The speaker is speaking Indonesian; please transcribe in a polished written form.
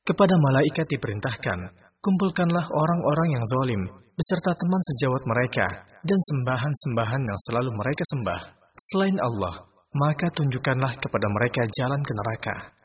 Kepada malaikat diperintahkan, kumpulkanlah orang-orang yang zalim beserta teman sejawat mereka dan sembahan-sembahan yang selalu mereka sembah selain Allah, maka tunjukkanlah kepada mereka jalan ke neraka.